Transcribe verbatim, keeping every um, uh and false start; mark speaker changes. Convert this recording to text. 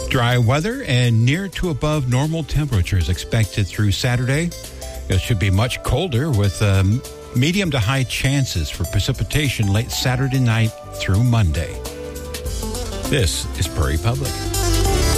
Speaker 1: Dry weather and near to above normal temperatures expected through Saturday. It should be much colder with um, medium to high chances for precipitation late Saturday night through Monday. This is Prairie Public.